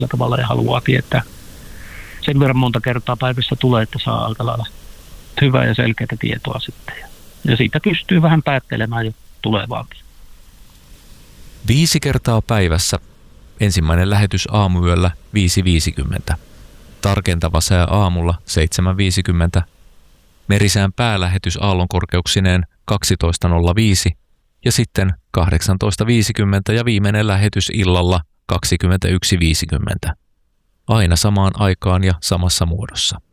tavalla ja haluaa tietää. Sen verran monta kertaa päivässä tulee, että saa aika lailla hyvää ja selkeää tietoa sitten. Ja siitä pystyy vähän päättelemään jo tulevaakin. 5 kertaa päivässä. Ensimmäinen lähetys aamuyöllä 5.50. Tarkentava sää aamulla 7.50. Merisään päälähetys aallonkorkeuksineen 12.05 ja sitten 18.50 ja viimeinen lähetys illalla 21.50. Aina samaan aikaan ja samassa muodossa.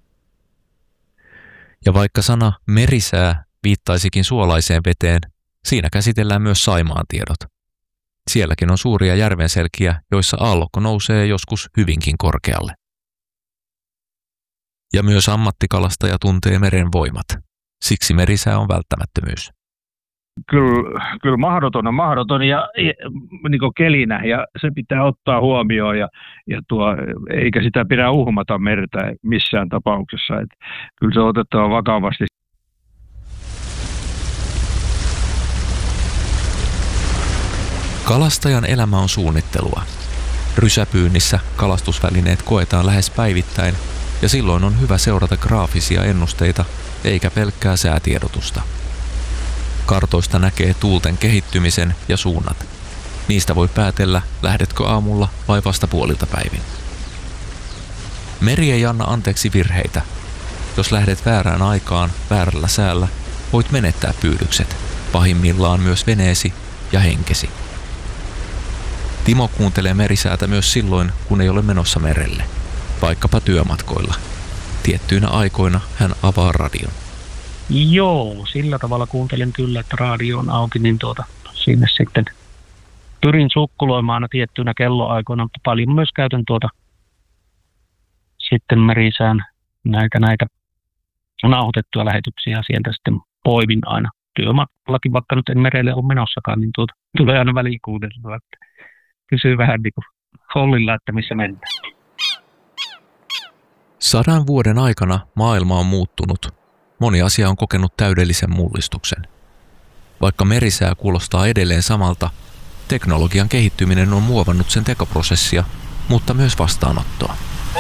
Ja vaikka sana merisää viittaisikin suolaiseen veteen, siinä käsitellään myös Saimaan tiedot. Sielläkin on suuria järvenselkiä, joissa aallokko nousee joskus hyvinkin korkealle. Ja myös ammattikalastaja tuntee meren voimat. Siksi merisää on välttämättömyys. Kyllä mahdoton ja niin kuin kelinä ja se pitää ottaa huomioon eikä sitä pidä uhmata merta missään tapauksessa. Kyllä se on otettava vakavasti. Kalastajan elämä on suunnittelua. Rysäpyynnissä kalastusvälineet koetaan lähes päivittäin ja silloin on hyvä seurata graafisia ennusteita eikä pelkkää säätiedotusta. Kartoista näkee tuulten kehittymisen ja suunnat. Niistä voi päätellä, lähdetkö aamulla vai vasta puolilta päivin. Meri ei anna anteeksi virheitä. Jos lähdet väärään aikaan, väärällä säällä, voit menettää pyydykset, pahimmillaan myös veneesi ja henkesi. Timo kuuntelee merisäätä myös silloin, kun ei ole menossa merelle, vaikkapa työmatkoilla. Tiettyinä aikoina hän avaa radion. Joo, sillä tavalla kuuntelen kyllä, että radio on auki, niin sinne sitten pyrin sukkuloimaan aina tiettyinä kelloaikoina, mutta paljon myös käytän sitten merisään näitä nauhoitettuja lähetyksiä sieltä sitten poivin aina työmatkallakin, vaikka nyt en merelle ole menossakaan, niin tulee aina väliin kuunneltua, että kysyy vähän niin kuin hollilla, että missä mennään. 100 vuoden aikana maailma on muuttunut. Moni asia on kokenut täydellisen mullistuksen. Vaikka merisää kuulostaa edelleen samalta, teknologian kehittyminen on muovannut sen tekoprosessia, mutta myös vastaanottoa.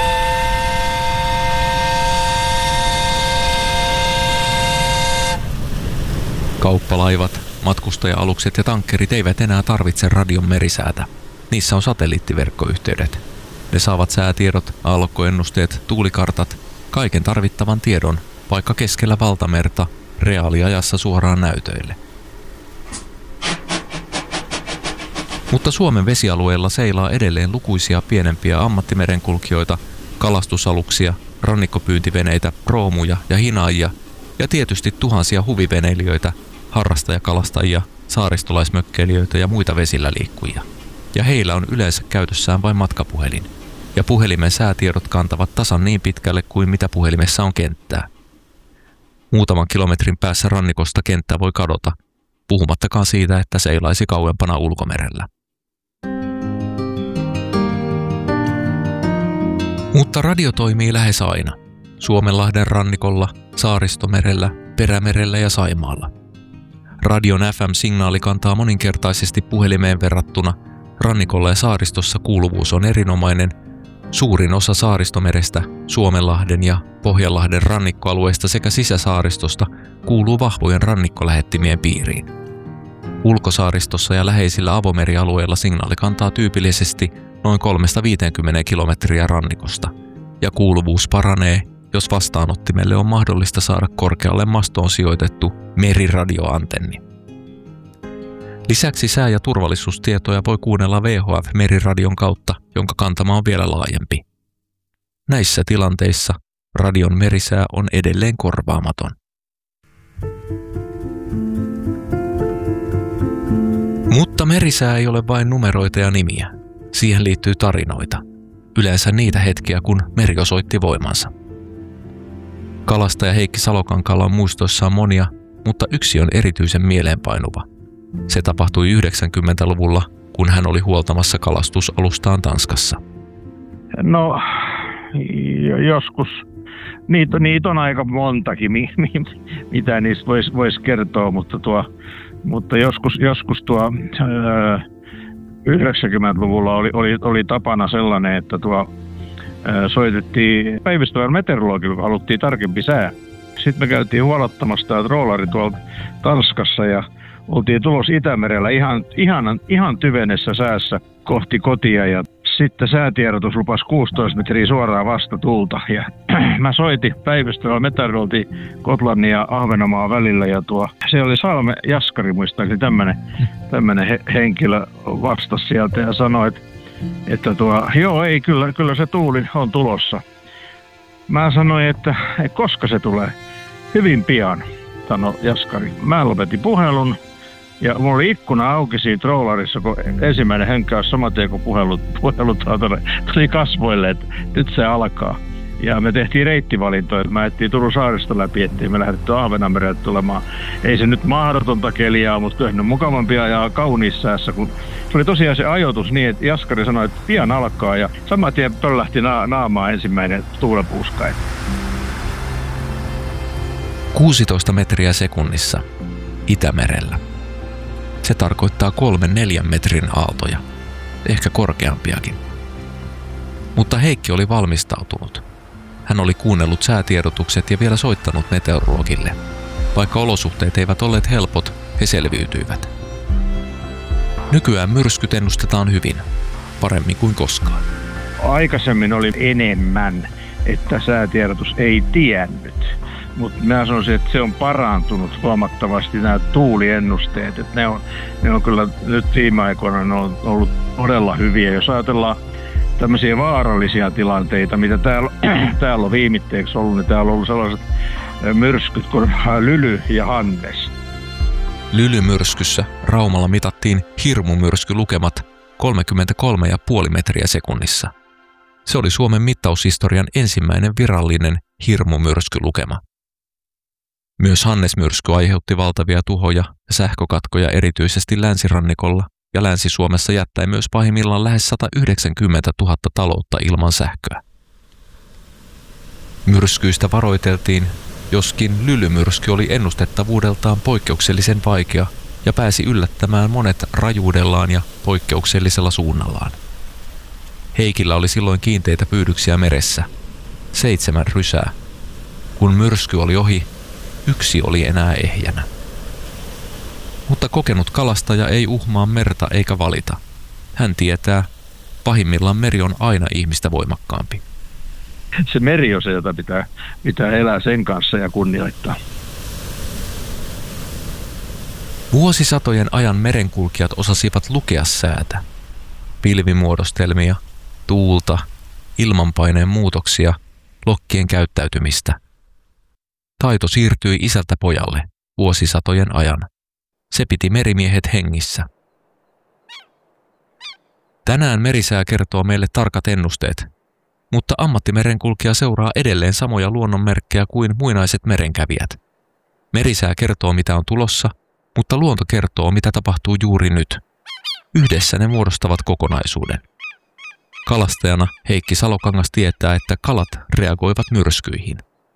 Kauppalaivat, matkustaja-alukset ja tankkerit eivät enää tarvitse radion merisäätä. Niissä on satelliittiverkkoyhteydet. Ne saavat säätiedot, aallokkoennusteet, tuulikartat, kaiken tarvittavan tiedon, vaikka keskellä valtamerta, reaaliajassa suoraan näytöille. Mutta Suomen vesialueella seilaa edelleen lukuisia pienempiä ammattimerenkulkijoita, kalastusaluksia, rannikkopyyntiveneitä, proomuja ja hinaajia ja tietysti tuhansia huviveneilijöitä, harrastajakalastajia, saaristolaismökkeilijöitä ja muita vesillä liikkujia. Ja heillä on yleensä käytössään vain matkapuhelin. Ja puhelimen säätiedot kantavat tasan niin pitkälle kuin mitä puhelimessa on kenttää. Muutaman kilometrin päässä rannikosta kenttä voi kadota, puhumattakaan siitä, että seilaisi kauempana ulkomerellä. Mutta radio toimii lähes aina. Suomenlahden rannikolla, Saaristomerellä, Perämerellä ja Saimaalla. Radion FM-signaali kantaa moninkertaisesti puhelimeen verrattuna. Rannikolla ja saaristossa kuuluvuus on erinomainen. Suurin osa Saaristomerestä, Suomenlahden ja Pohjanlahden rannikkoalueesta sekä sisäsaaristosta kuuluu vahvojen rannikkolähettimien piiriin. Ulkosaaristossa ja läheisillä avomerialueilla signaali kantaa tyypillisesti noin 350 kilometriä rannikosta, ja kuuluvuus paranee, jos vastaanottimelle on mahdollista saada korkealle mastoon sijoitettu meriradioantenni. Lisäksi sää- ja turvallisuustietoja voi kuunnella VHF-meriradion kautta, jonka kantama on vielä laajempi. Näissä tilanteissa radion merisää on edelleen korvaamaton. Mutta merisää ei ole vain numeroita ja nimiä. Siihen liittyy tarinoita. Yleensä niitä hetkiä, kun meri osoitti voimansa. Kalastaja Heikki Salokankaalla on muistoissaan monia, mutta yksi on erityisen mieleenpainuva. Se tapahtui 90-luvulla, kun hän oli huoltamassa kalastusalustaan Tanskassa. No, joskus. Niitä on aika montakin, mitä niistä voisi kertoa, mutta joskus 90-luvulla oli tapana sellainen, että soitettiin päivystävän meteorologille, kun haluttiin tarkempi sää. Sitten me käytiin huolettamassa tämä troolari tuolla Tanskassa ja oltiin tulossa Itämerellä ihan tyvenessä säässä kohti kotia ja sitten säätiedotus lupasi 16 metriä suoraa vastatuulta ja mä soitin päivystävällä meteorologilla Gotlannin ja Ahvenanmaan välillä ja se oli Salme Jaskari muistaakseni tämmöinen henkilö vastasi sieltä ja sanoi, että joo ei kyllä se tuuli on tulossa. Mä sanoin, että koska se tulee? Hyvin pian, sanoi Jaskari. Mä lopetin puhelun ja mulla oli ikkuna auki siinä trollarissa, kun ensimmäinen henkäys saman tien, kun puhelut tuli kasvoille, että nyt se alkaa. Ja me tehtiin reittivalintoja. Mä ettiin Turun saarista läpi, ettei me lähdetty Ahvenanmerelle tulemaan. Ei se nyt mahdotonta keliaa, mutta kyllä ne on mukavampia ajaa kauniissa säässä. Kun se oli tosiaan se ajoitus niin, että Jaskari sanoi, että pian alkaa ja saman tien pöllähti naamaan ensimmäinen tuulenpuuska. 16 metriä sekunnissa Itämerellä. Se tarkoittaa 3-4 metrin aaltoja, ehkä korkeampiakin. Mutta Heikki oli valmistautunut. Hän oli kuunnellut säätiedotukset ja vielä soittanut meteorologille. Vaikka olosuhteet eivät olleet helpot, he selviytyivät. Nykyään myrskyt ennustetaan hyvin, paremmin kuin koskaan. Aikaisemmin oli enemmän, että säätiedotus ei tiennyt. Mutta mä sanoisin, että se on parantunut huomattavasti nämä tuuliennusteet. Että ne on kyllä nyt viime aikoina ne on ollut todella hyviä. Jos ajatellaan tämmöisiä vaarallisia tilanteita, mitä täällä on viimitteeksi ollut, niin täällä on ollut sellaiset myrskyt kuin Lyly ja Hannes. Lylymyrskyssä Raumalla mitattiin hirmumyrskylukemat 33,5 metriä sekunnissa. Se oli Suomen mittaushistorian ensimmäinen virallinen hirmumyrskylukema. Myös Hannes-myrsky aiheutti valtavia tuhoja ja sähkökatkoja erityisesti länsirannikolla ja Länsi-Suomessa jättäen myös pahimmillaan lähes 190 000 taloutta ilman sähköä. Myrskyistä varoiteltiin, joskin Lylymyrsky oli ennustettavuudeltaan poikkeuksellisen vaikea ja pääsi yllättämään monet rajuudellaan ja poikkeuksellisella suunnallaan. Heikillä oli silloin kiinteitä pyydyksiä meressä, 7 rysää. Kun myrsky oli ohi, 1 oli enää ehjänä. Mutta kokenut kalastaja ei uhmaa merta eikä valita. Hän tietää, pahimmillaan meri on aina ihmistä voimakkaampi. Se meri on se, jota pitää elää sen kanssa ja kunnioittaa. Vuosisatojen ajan merenkulkijat osasivat lukea säätä, pilvimuodostelmia, tuulta, ilmanpaineen muutoksia, lokkien käyttäytymistä. Taito siirtyi isältä pojalle vuosisatojen ajan. Se piti merimiehet hengissä. Tänään merisää kertoo meille tarkat ennusteet, mutta ammattimerenkulkija seuraa edelleen samoja luonnonmerkkejä kuin muinaiset merenkävijät. Merisää kertoo mitä on tulossa, mutta luonto kertoo mitä tapahtuu juuri nyt. Yhdessä ne muodostavat kokonaisuuden. Kalastajana Heikki Salokangas tietää, että kalat reagoivat myrskyihin.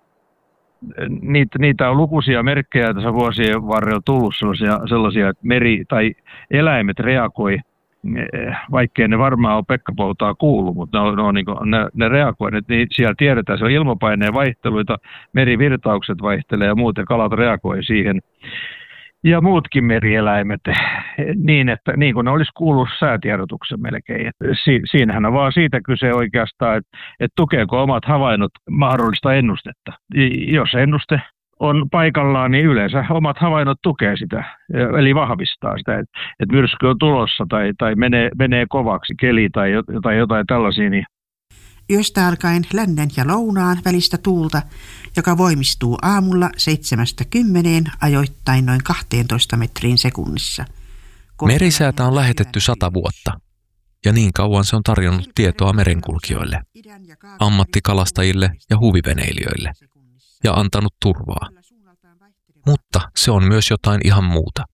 Niitä on lukuisia merkkejä tässä vuosien varrella tullut sellaisia, että meri tai eläimet reagoi, vaikkei ne varmaan ole Pekka-poutaa kuullut, mutta ne reagoi. Siellä tiedetään, se on ilmapaineen vaihteluita, merivirtaukset vaihtelee ja muuten kalat reagoi siihen. Ja muutkin merieläimet niin kuin ne olisi kuullut säätiedotuksen melkein. Siinähän on vaan siitä kyse oikeastaan, että tukeeko omat havainnot mahdollista ennustetta. Jos ennuste on paikallaan, niin yleensä omat havainnot tukee sitä, eli vahvistaa sitä, että myrsky on tulossa tai menee kovaksi keli tai jotain tällaisia. Niin yöstä alkaen lännen ja lounaan välistä tuulta, joka voimistuu aamulla 7-10 ajoittain noin 12 metriin sekunnissa. Merisäätä on lähetetty 100 vuotta, ja niin kauan se on tarjonnut tietoa merenkulkijoille, ammattikalastajille ja huviveneilijöille, ja antanut turvaa. Mutta se on myös jotain ihan muuta.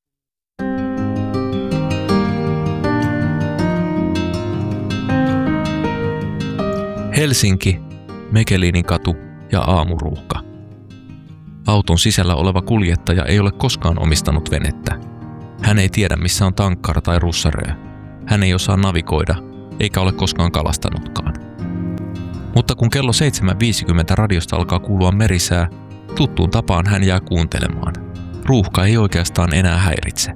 Helsinki, Mekelininkatu ja aamuruuhka. Auton sisällä oleva kuljettaja ei ole koskaan omistanut venettä. Hän ei tiedä, missä on tankkar tai russarö. Hän ei osaa navigoida, eikä ole koskaan kalastanutkaan. Mutta kun kello 7.50 radiosta alkaa kuulua merisää, tuttuun tapaan hän jää kuuntelemaan. Ruuhka ei oikeastaan enää häiritse.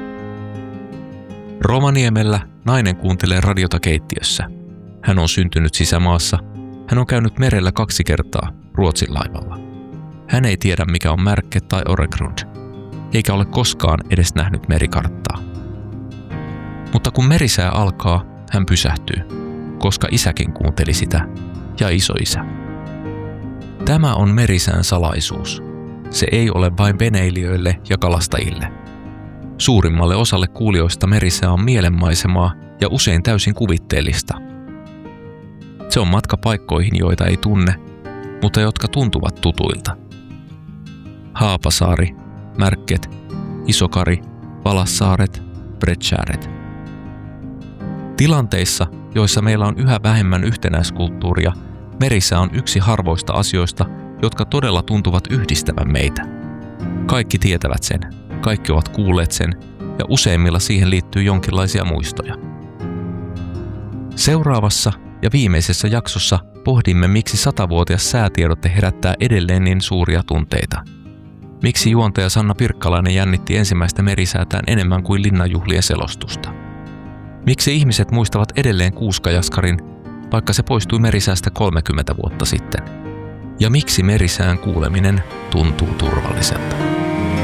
Rovaniemellä nainen kuuntelee radiota keittiössä. Hän on syntynyt sisämaassa. Hän on käynyt merellä 2 kertaa Ruotsin laivalla. Hän ei tiedä mikä on Märket tai Öregrund, eikä ole koskaan edes nähnyt merikarttaa. Mutta kun merisää alkaa, hän pysähtyy, koska isäkin kuunteli sitä, ja isoisä. Tämä on merisään salaisuus. Se ei ole vain veneilijöille ja kalastajille. Suurimmalle osalle kuulijoista merisää on mielenmaisemaa ja usein täysin kuvitteellista. Se on matka paikkoihin, joita ei tunne, mutta jotka tuntuvat tutuilta. Haapasaari, Märket, Isokari, Valassaaret, Bredtjäret. Tilanteissa, joissa meillä on yhä vähemmän yhtenäiskulttuuria, merisää on yksi harvoista asioista, jotka todella tuntuvat yhdistävän meitä. Kaikki tietävät sen, kaikki ovat kuulleet sen, ja useimmilla siihen liittyy jonkinlaisia muistoja. Seuraavassa ja viimeisessä jaksossa pohdimme, miksi 100-vuotias säätiedote herättää edelleen niin suuria tunteita. Miksi juontaja Sanna Pirkkalainen jännitti ensimmäistä merisäätään enemmän kuin linnanjuhlien selostusta? Miksi ihmiset muistavat edelleen Kuuskajaskarin, vaikka se poistui merisäästä 30 vuotta sitten? Ja miksi merisään kuuleminen tuntuu turvalliselta?